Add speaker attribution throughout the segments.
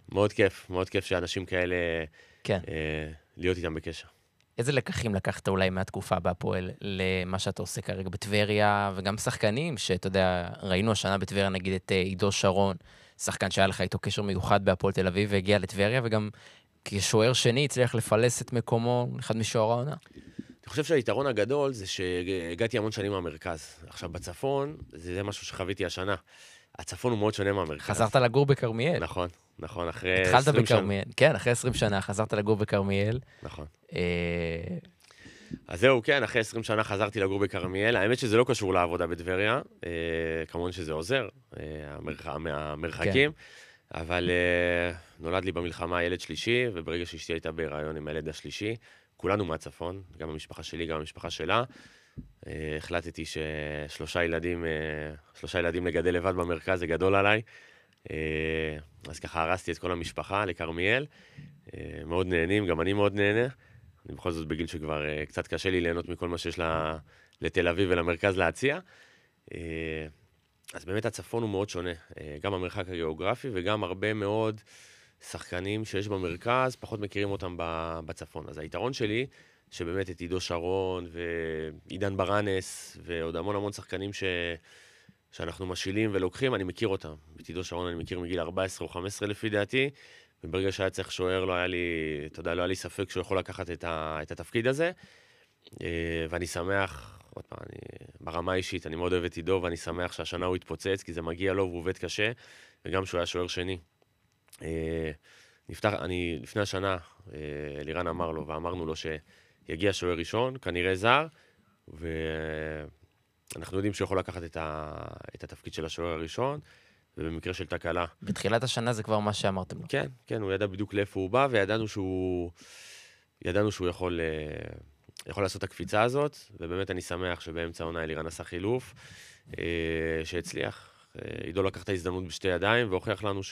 Speaker 1: מאוד כיף שאנשים כאלה,
Speaker 2: כן.
Speaker 1: להיות איתם בקשר.
Speaker 2: איזה לקחים לקחת אולי מהתקופה בהפועל למה שאתה עושה כרגע בטבריה, וגם שחקנים שאתה יודע, ראינו השנה בטבריה נגיד את עידו שרון, שחקן שהיה לך איתו קשר מיוחד בהפועל תל אביב, והגיע לטבריה, וגם כשוער שני הצליח לפלס את מקומו, אחד משוער העונה.
Speaker 1: אני חושב שהיתרון הגדול זה שהגעתי המון שנים מהמרכז. עכשיו, בצפון, זה משהו שחוויתי השנה. הצפון הוא מאוד שונה מהמרכז.
Speaker 2: חזרת לגור בכרמיאל.
Speaker 1: נכון, אחרי 20 שנה.
Speaker 2: התחלת בכרמיאל, כן, אחרי 20 שנה חזרת לגור בכרמיאל.
Speaker 1: נכון. אז זהו, כן, אחרי 20 שנה חזרתי לגור בכרמיאל. האמת שזה לא קשור לעבודה בטבריה, כמובן שזה עוזר, המרחקים, אבל נולד לי במלחמה ילד שלישי, וברגע שאשתי הייתה בהיריון עם הילד השלישי, כולנו מהצפון, גם המשפחה שלי, גם המשפחה שלה, החלטתי ששלושה ילדים לגדל לבד במרכז, זה גדול עליי, אז ככה הרסתי את כל המשפחה לכרמיאל, מאוד נהנים, גם אני מאוד נהנה, אני בכל זאת בגיל שכבר קצת קשה לי ליהנות מכל מה שיש לתל אביב ולמרכז להציע. אז באמת הצפון הוא מאוד שונה, גם המרחק הגיאוגרפי וגם הרבה מאוד שחקנים שיש במרכז, פחות מכירים אותם בצפון. אז היתרון שלי, שבאמת את עידו שרון ועידן ברנס ועוד המון שחקנים שאנחנו משילים ולוקחים, אני מכיר אותם. את עידו שרון אני מכיר מגיל 14 או 15 לפי דעתי, וברגע שהיה צריך שוער, לא היה לי ספק שהוא יכול לקחת את התפקיד הזה, ואני שמח, עוד פעם, ברמה האישית, אני מאוד אוהב את עידו, ואני שמח שהשנה הוא התפוצץ, כי זה מגיע לו והוא עובד קשה, וגם שהוא היה שוער שני. לפני השנה, לירן אמר לו, ואמרנו לו שיגיע שוער ראשון, כנראה זר, ואנחנו יודעים שהוא יכול לקחת את התפקיד של השוער הראשון, ובמקרה של תקלה.
Speaker 2: בתחילת השנה זה כבר מה שאמרתם לו.
Speaker 1: כן, הוא ידע בדיוק לאיפה הוא בא, וידענו שהוא יכול לעשות את הקפיצה הזאת, ובאמת אני שמח שבאמצע העונה אלירן עשה חילוף, שהצליח. עידו לקח את ההזדמנות בשתי ידיים, והוכיח לנו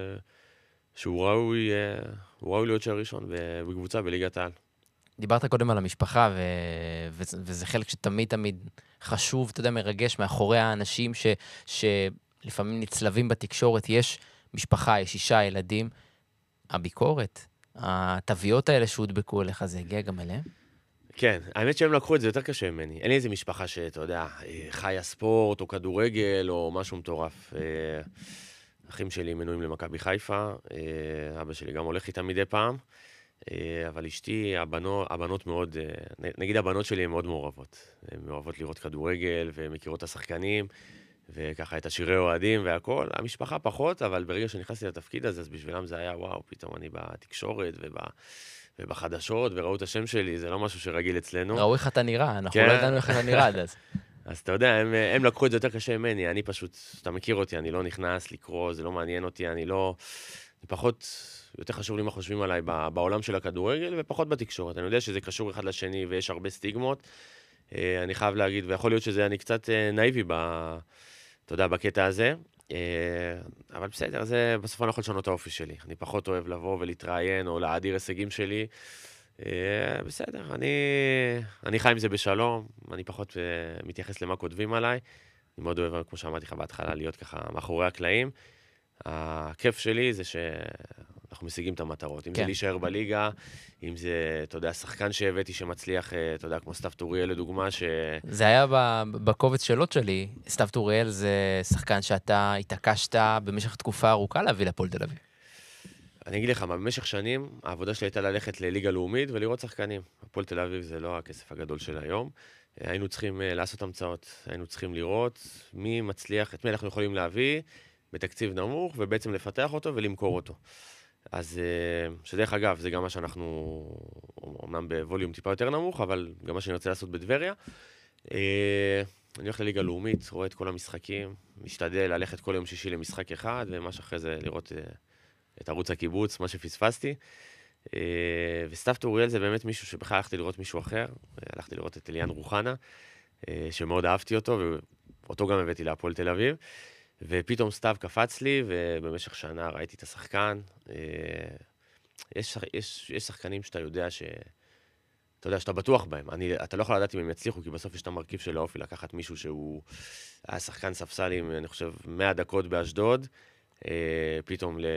Speaker 1: שהוא ראוי להיות שוער ראשון בקבוצה בליגת העל.
Speaker 2: דיברת קודם על המשפחה, וזה חלק שתמיד חשוב, אתה יודע, מרגש מאחורי האנשים שלפעמים נצלבים בתקשורת, יש משפחה, יש 6 ילדים, הביקורת, התוויות האלה שהודבקו אליך, זה הגיע גם אליהם?
Speaker 1: כן, האמת שהם לקחו את זה יותר קשה ממני. אין לי איזה משפחה שאתה יודע, חיה ספורט או כדורגל או משהו מטורף. אחים שלי מנויים למכבי חיפה, אבא שלי גם הולך איתם מדי פעם, אבל אשתי, הבנות מאוד, נגיד הבנות שלי הן מאוד מעורבות. הן מעורבות לראות כדורגל ומכירות את השחקנים, וככה את השירי אוהדים והכל. המשפחה פחות, אבל ברגע שנכנסתי לתפקיד הזה, אז בשבילם זה היה, וואו, פתאום אני בתקשורת ובחדשות, וראו את השם שלי, זה לא משהו שרגיל אצלנו.
Speaker 2: ראו איך אתה נראה, אנחנו לא ידענו איך אתה נראה עד אז.
Speaker 1: אז אתה יודע, הם לקחו את זה יותר קשה ממני, אני פשוט, אתה מכיר אותי, אני לא נכנס לקרוא, זה לא מעניין אותי, אני פחות, יותר חשוב לי מה חושבים עליי בעולם של הכדורגל, ופחות בתקשורת. אני יודע שזה קשור אחד לשני, ויש הרבה סטיגמות, אני חייב להגיד, ויכול להיות שזה אני קצת נאיבי, אתה יודע, בקטע הזה, אבל בסדר, זה בסוף אני לא יכול לשנות את האופי שלי. אני פחות אוהב לבוא ולהתראיין, או להאדיר הישגים שלי, בסדר, אני חי עם זה בשלום, אני פחות מתייחס למה כותבים עליי, אני מאוד אוהב, כמו שאמרתי לך בהתחלה, להיות ככה מאחורי הקלעים. הכיף שלי זה שאנחנו משיגים את המטרות, אם זה להישאר בליגה, אם זה, אתה יודע, שחקן שהבאתי שמצליח, אתה יודע, כמו סתיו טוריאל לדוגמה,
Speaker 2: זה היה בקובץ שאלות שלי, סתיו טוריאל זה שחקן שאתה התעקשת במשך תקופה ארוכה להביא לפועל תל אביב.
Speaker 1: אני אגיד לך, במשך שנים, העבודה שלי הייתה ללכת לליגה לאומית ולראות שחקנים. הפועל תל אביב זה לא הכסף הגדול של היום. היינו צריכים לעשות המצאות, היינו צריכים לראות מי מצליח, את מי אנחנו יכולים להביא בתקציב נמוך, ובעצם לפתח אותו ולמכור אותו. אז שדרך אגב, זה גם מה שאנחנו, אומנם בווליום טיפה יותר נמוך, אבל גם מה שאני רוצה לעשות בטבריה. אני הולך לליגה לאומית, רואה את כל המשחקים, משתדל ללכת כל יום שישי למשחק אחד, ומה שאחרי זה לראות את ערוץ הקיבוץ, מה שפספסתי. וסתיו טוריאל זה באמת מישהו שבכלל הלכתי לראות מישהו אחר, הלכתי לראות את אליאן רוחנה, שמאוד אהבתי אותו, ואותו גם הבאתי להפועל תל אביב, ופתאום סתיו קפץ לי, ובמשך שנה ראיתי את השחקן. יש שחקנים שאתה יודע אתה יודע, שאתה בטוח בהם. אתה לא יכול לדעת אם הם יצליחו, כי בסוף יש את המרכיב של האופי, לקחת מישהו שהוא היה שחקן ספסלים, אני חושב, 100 דקות באשדוד, פתאום